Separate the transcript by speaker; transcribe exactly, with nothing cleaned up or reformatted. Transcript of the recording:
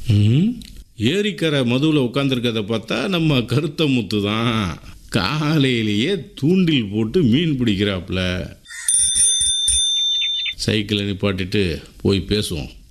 Speaker 1: ம், ஏரிக்கரை மதுவில் உட்காந்துருக்கதை பார்த்தா நம்ம கருத்த முத்து தான் காலையிலேயே தூண்டில் போட்டு மீன் பிடிக்கிறாப்புல. சைக்கிளை நிப்பாட்டிட்டு போய் பேசுவோம்.